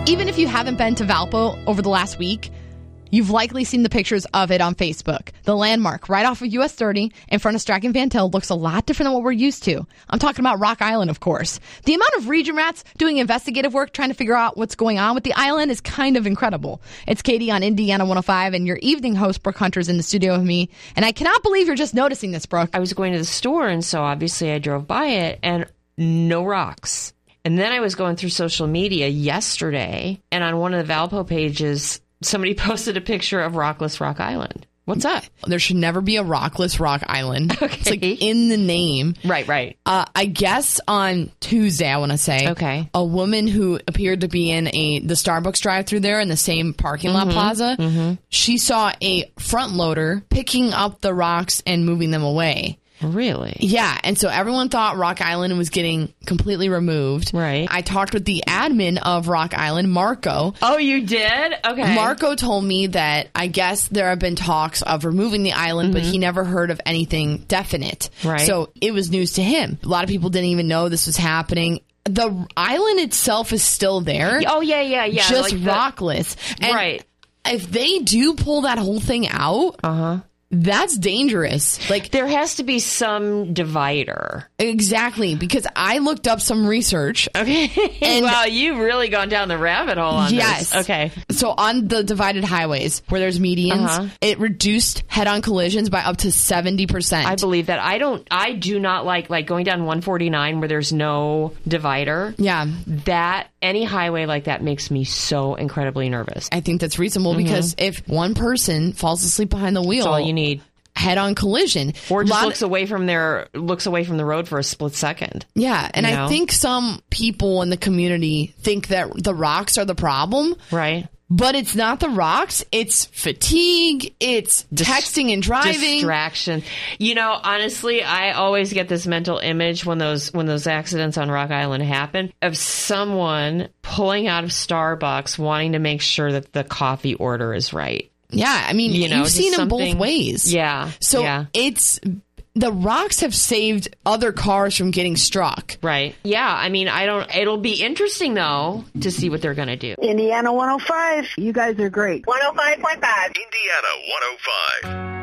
Even if you haven't been to Valpo over the last week, you've likely seen the pictures of it on Facebook. The landmark right off of US 30 in front of Strachan Van Til looks a lot different than what we're used to. I'm talking about Rock Island, of course. The amount of region rats doing investigative work trying to figure out what's going on with the island is kind of incredible. It's Katie on Indiana 105, and your evening host, Brooke Hunter's in the studio with me. And I cannot believe you're just noticing this, Brooke. I was going to the store, and so obviously I drove by it, and no rocks. And then I was going through social media yesterday, and on one of the Valpo pages, somebody posted a picture of rockless Rock Island. What's up? There should never be a rockless Rock Island. Okay. It's like in the name. Right. I guess on Tuesday, I want to say, okay, a woman who appeared to be in the Starbucks drive-thru there in the same parking lot plaza, she saw a front loader picking up the rocks and moving them away. Really? Yeah, and so everyone thought Rock Island was getting completely removed. Right. I talked with the admin of Rock Island, Marco. Oh, you did? Okay. Marco told me that I guess there have been talks of removing the island, but he never heard of anything definite. Right. So it was news to him. A lot of people didn't even know this was happening. The island itself is still there. Oh, yeah. Just like rockless. And right. if they do pull that whole thing out... That's dangerous. Like, there has to be some divider. Exactly, because I looked up some research. Okay. And wow, you've really gone down the rabbit hole on yes. this. Okay. So on the divided highways where there's medians, it reduced head-on collisions by up to 70%. I believe that. I do not like going down 149 where there's no divider. Yeah. That any highway like that makes me so incredibly nervous. I think that's reasonable because if one person falls asleep behind the wheel, that's all you need. Head-on collision, or just looks away from the road for a split second. Yeah, and I think some people in the community think that the rocks are the problem, right? But it's not the rocks. It's fatigue. It's texting and driving. Distraction. You know, honestly, I always get this mental image when those accidents on Rock Island happen of someone pulling out of Starbucks wanting to make sure that the coffee order is right. Yeah, I mean, you've seen them both ways. Yeah. So it's... The rocks have saved other cars from getting struck. Right. Yeah. I mean, it'll be interesting, though, to see what they're going to do. Indiana 105. You guys are great. 105.5. Indiana 105.